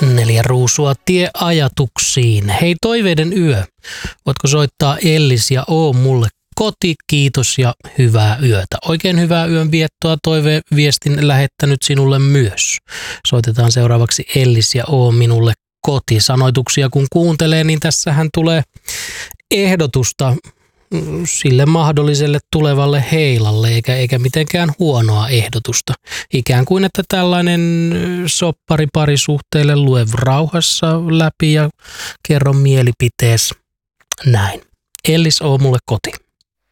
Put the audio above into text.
4 ruusua tie ajatuksiin. Hei, toiveiden yö. Voitko soittaa Ellis ja Oo mulle koti, kiitos ja hyvää yötä. Oikein hyvää yön viettoa, toiveviestin lähettänyt sinulle myös. Soitetaan seuraavaksi Ellis ja Oo minulle koti. Sanoituksia kun kuuntelee, niin tässähän tulee ehdotusta sille mahdolliselle tulevalle heilalle, eikä mitenkään huonoa ehdotusta. Ikään kuin, että tällainen soppari parisuhteelle lue rauhassa läpi ja kerro mielipitees näin. Ellis, oo mulle koti.